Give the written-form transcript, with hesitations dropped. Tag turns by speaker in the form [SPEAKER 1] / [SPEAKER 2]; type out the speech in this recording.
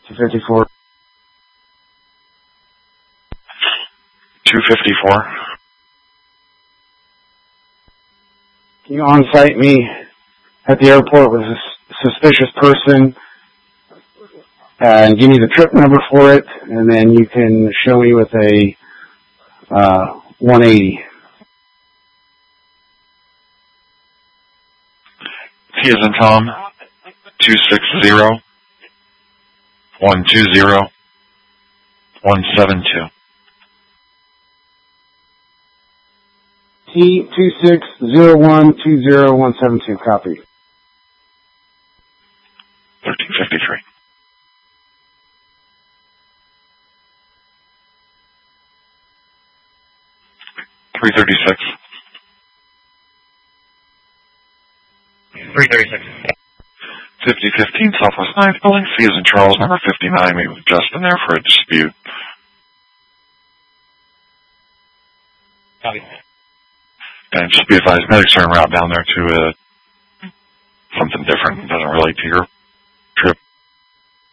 [SPEAKER 1] 254.
[SPEAKER 2] 254.
[SPEAKER 1] Can you on-site me at the airport with a suspicious person and give me the trip number for it, and then you can show me with a 180.
[SPEAKER 2] T as in Tom, 260 120 172.
[SPEAKER 1] T260120 copy.
[SPEAKER 2] 1353. $336. 5015 Southwest 9th Building, C as in Charles, number 59. Meet with Justin there for a dispute.
[SPEAKER 3] Copy.
[SPEAKER 2] And just be advised, medics are en route down there to something different. It doesn't relate to your